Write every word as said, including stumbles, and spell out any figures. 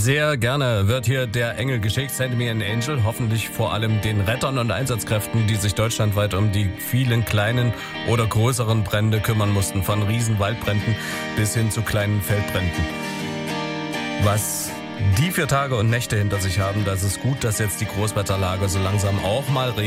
Sehr gerne wird hier der Engel geschickt, Send Me an Angel, hoffentlich vor allem den Rettern und Einsatzkräften, die sich deutschlandweit um die vielen kleinen oder größeren Brände kümmern mussten, von riesen Waldbränden bis hin zu kleinen Feldbränden. Was die für Tage und Nächte hinter sich haben, das ist gut, dass jetzt die Großwetterlage so langsam auch mal